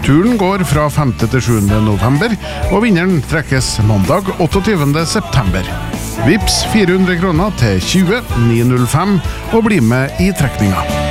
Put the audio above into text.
Turen går fra 5. til 7. november, og vinneren trekkes mandag 28. september. Vips 400 kroner til 20 905 og bli med i trekninga.